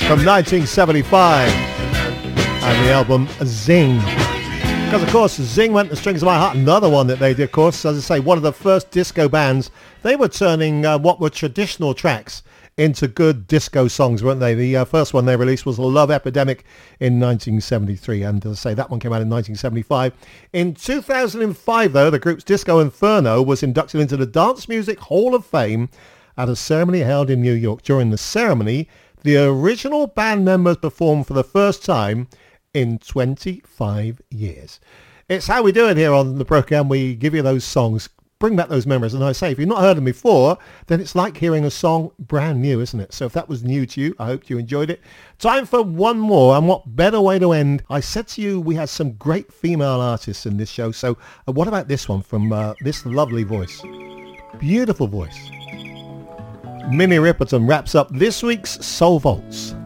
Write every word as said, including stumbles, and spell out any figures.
from nineteen seventy-five and the album Zing. Because of course Zing went to Strings of My Heart, another one that they did, of course, as I say, one of the first disco bands. They were turning uh, what were traditional tracks into good disco songs, weren't they? The uh, first one they released was Love Epidemic in nineteen seventy-three, and as I say, that one came out in nineteen seventy-five. In two thousand five, though, the group's Disco Inferno was inducted into the Dance Music Hall of Fame at a ceremony held in New York. During the ceremony, the original band members performed for the first time in twenty-five years. It's how we do it here on the program. We give you those songs, bring back those memories. And I say, if you've not heard them before, then it's like hearing a song brand new, isn't it? So if that was new to you, I hope you enjoyed it. Time for one more, and what better way to end? I said to you we had some great female artists in this show, so uh, what about this one from uh, this lovely voice? Beautiful voice. Minnie Riperton wraps up this week's Soul Vaults.